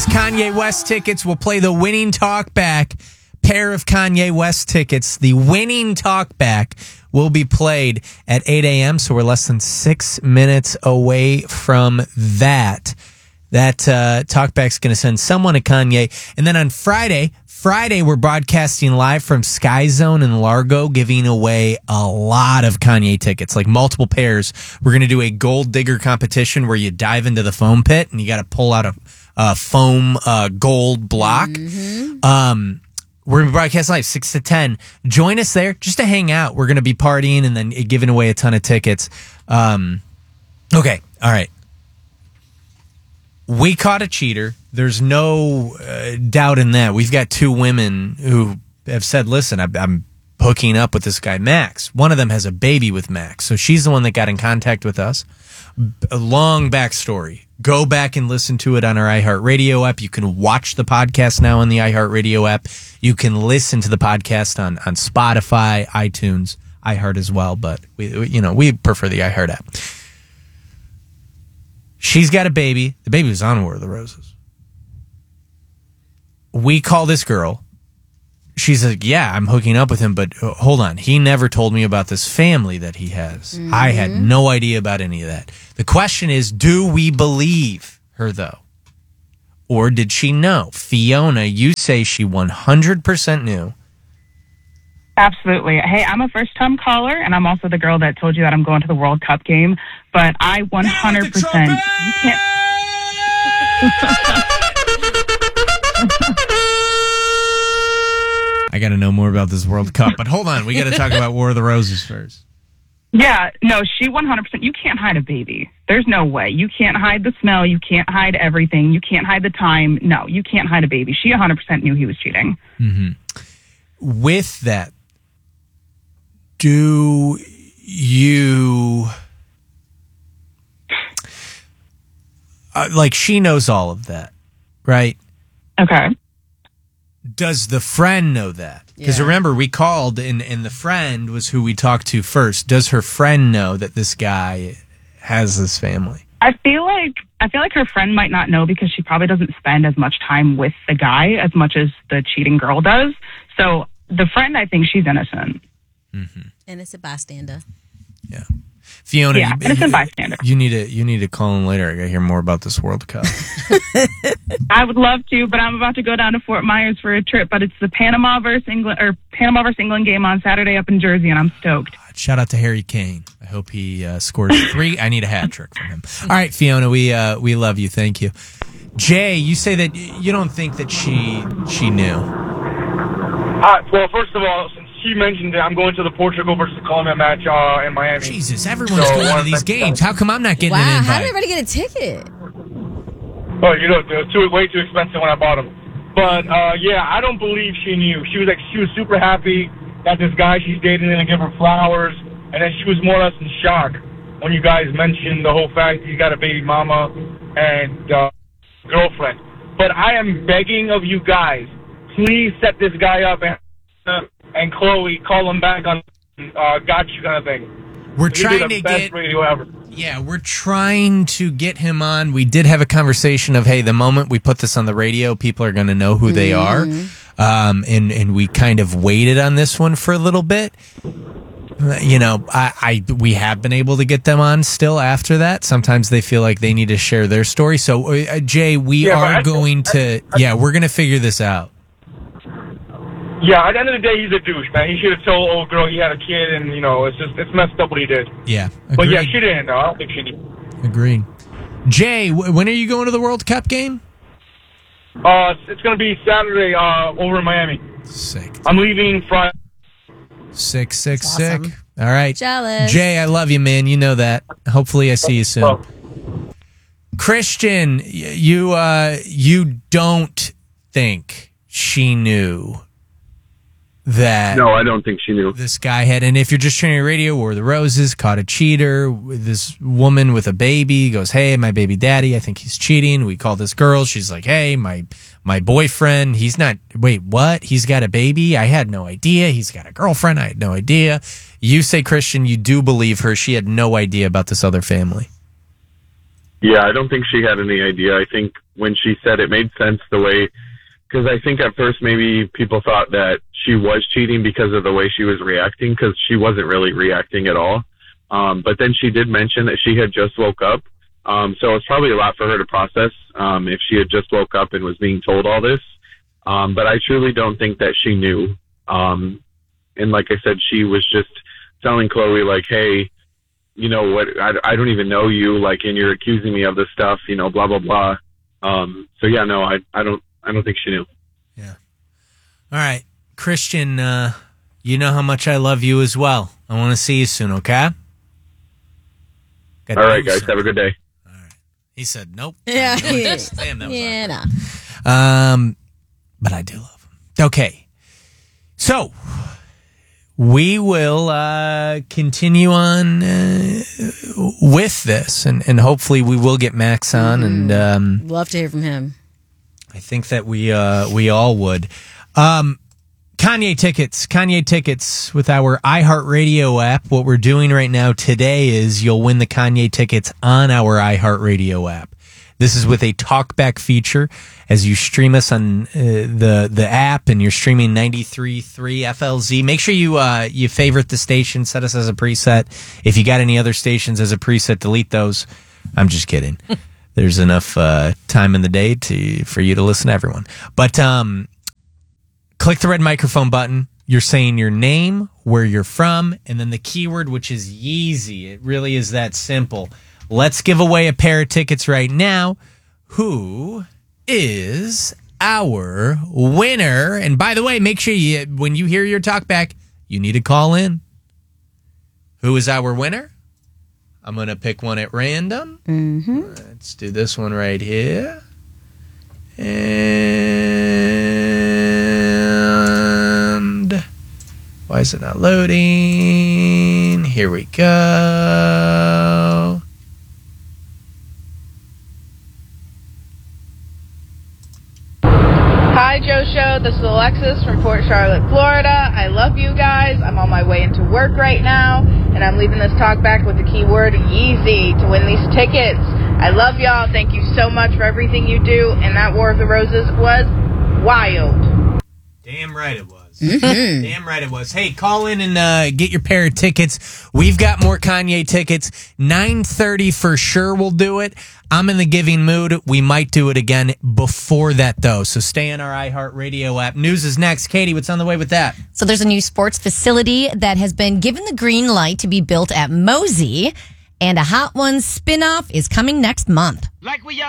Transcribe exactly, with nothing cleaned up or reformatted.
Kanye West tickets. We'll play the winning talkback. Pair of Kanye West tickets. The winning talkback will be played at eight a.m., so we're less than six minutes away from that. That uh, talkback's going to send someone to Kanye. And then on Friday, Friday, we're broadcasting live from Sky Zone in Largo, giving away a lot of Kanye tickets, like multiple pairs. We're going to do a gold digger competition where you dive into the foam pit and you got to pull out a, a foam uh, gold block. Mm-hmm. Um, we're going to broadcast live six to ten. Join us there just to hang out. We're going to be partying and then giving away a ton of tickets. Um, okay. All right. We caught a cheater. There's no uh, doubt in that. We've got two women who have said, listen, I'm, I'm hooking up with this guy, Max. One of them has a baby with Max. So she's the one that got in contact with us. A long backstory. Go back and listen to it on our iHeartRadio app. You can watch the podcast now on the iHeartRadio app. You can listen to the podcast on, on Spotify, iTunes, iHeart as well. But, we, we you know, we prefer the iHeart app. She's got a baby. The baby was on War of the Roses. We call this girl. She's like, yeah, I'm hooking up with him, but hold on. He never told me about this family that he has. Mm-hmm. I had no idea about any of that. The question is, do we believe her, though? Or did she know? Fiona, you say she one hundred percent knew. Absolutely. Hey, I'm a first-time caller, and I'm also the girl that told you that I'm going to the World Cup game. But I one hundred percent. You can't. I got to know more about this World Cup. But hold on, we got to talk about War of the Roses first. Yeah, no, she one hundred percent. You can't hide a baby. There's no way. You can't hide the smell. You can't hide everything. You can't hide the time. No, you can't hide a baby. She one hundred percent knew he was cheating. Mm-hmm. With that, do you... Uh, like, she knows all of that, right? Okay. Does the friend know that? Because yeah. Remember, we called, and, and the friend was who we talked to first. Does her friend know that this guy has this family? I feel like I feel like her friend might not know because she probably doesn't spend as much time with the guy as much as the cheating girl does. So the friend, I think she's innocent. Mm-hmm. Innocent bystander. Yeah. Fiona, yeah, you, innocent bystander. You need to you need to call in later. I got to hear more about this World Cup. I would love to, but I'm about to go down to Fort Myers for a trip. But it's the Panama versus England or Panama versus England game on Saturday up in Jersey, and I'm stoked. Shout out to Harry Kane. I hope he uh, scores three. I need a hat trick from him. All right, Fiona, we uh, we love you. Thank you. Jay, you say that you don't think that she she knew. Uh, well, first of all, since she mentioned that I'm going to the Portugal versus Colombia match uh, in Miami. Jesus, everyone's so, going to these games. How come I'm not getting wow, an invite? How did everybody get a ticket? Oh, you know, it was too, way too expensive when I bought them. But, uh, yeah, I don't believe she knew. She was like, she was super happy that this guy she's dating didn't give her flowers. And then she was more or less in shock when you guys mentioned the whole fact he's got a baby mama and uh, girlfriend. But I am begging of you guys, please set this guy up and uh, and Chloe call him back on uh, got you kind of thing. We're he trying the to best get radio ever. Yeah, we're trying to get him on. We did have a conversation of, hey, the moment we put this on the radio, people are going to know who they are. Um, and, and we kind of waited on this one for a little bit. You know, I, I we have been able to get them on still after that. Sometimes they feel like they need to share their story. So, uh, Jay, we yeah, are I, going to, I, yeah, we're going to figure this out. Yeah, at the end of the day, he's a douche, man. He should have told old girl he had a kid, and, you know, it's just, it's messed up what he did. Yeah. Agreed. But, yeah, she didn't know. I don't think she knew. Agreed. Jay, w- when are you going to the World Cup game? Uh, It's going to be Saturday uh, over in Miami. Sick. I'm leaving Friday. Sick, sick, awesome. sick. All right. Jealous. Jay, I love you, man. You know that. Hopefully I see you soon. Oh. Christian, you uh, you don't think she knew that no, I don't think she knew. This guy had, and if you're just tuning your radio, War of the Roses, caught a cheater. This woman with a baby goes, hey, my baby daddy, I think he's cheating. We call this girl. She's like, hey, my my boyfriend, he's not, wait, what? He's got a baby? I had no idea. He's got a girlfriend. I had no idea. You say, Christian, you do believe her. She had no idea about this other family. Yeah, I don't think she had any idea. I think when she said it made sense the way, because I think at first maybe people thought that she was cheating because of the way she was reacting, because she wasn't really reacting at all. Um, but then she did mention that she had just woke up. Um, so it's probably a lot for her to process um, if she had just woke up and was being told all this. Um, but I truly don't think that she knew. Um, and like I said, she was just telling Chloe, like, hey, you know what, I, I don't even know you, like, and you're accusing me of this stuff, you know, blah, blah, blah. Um, so yeah, no, I, I don't, I don't think she knew. Yeah. All right. Christian, uh, you know how much I love you as well. I want to see you soon, okay? Got all right, guys, soon. have a good day. All right. He said, nope. Yeah. Damn, that was yeah, awkward. Nah. Um, but I do love him. Okay. So, we will uh, continue on uh, with this, and, and hopefully we will get Max on. Mm-hmm. And um, love to hear from him. I think that we uh, we all would. Um, Kanye tickets, Kanye tickets with our iHeartRadio app. What we're doing right now today is you'll win the Kanye tickets on our iHeartRadio app. This is with a talkback feature as you stream us on uh, the the app, and you're streaming ninety-three point three F L Z. Make sure you uh, you favorite the station, set us as a preset. If you got any other stations as a preset, delete those. I'm just kidding. There's enough uh, time in the day to for you to listen to everyone. But um, click the red microphone button. You're saying your name, where you're from, and then the keyword, which is Yeezy. It really is that simple. Let's give away a pair of tickets right now. Who is our winner? And by the way, make sure you, when you hear your talk back, you need to call in. Who is our winner? I'm going to pick one at random. Mm-hmm. Let's do this one right here. And why is it not loading? Here we go. Hi, Joe Show. This is Alexis from Port Charlotte, Florida. I love you guys. I'm on my way into work right now, and I'm leaving this talk back with the keyword Yeezy to win these tickets. I love y'all. Thank you so much for everything you do, and that War of the Roses was wild. Damn right it was. Mm-hmm. Damn right it was. Hey, call in and uh, get your pair of tickets. We've got more Kanye tickets. nine thirty for sure we'll do it. I'm in the giving mood. We might do it again before that, though. So stay on our iHeartRadio app. News is next. Katie, what's on the way with that? So there's a new sports facility that has been given the green light to be built at Mosey, and a Hot Ones spinoff is coming next month. Like we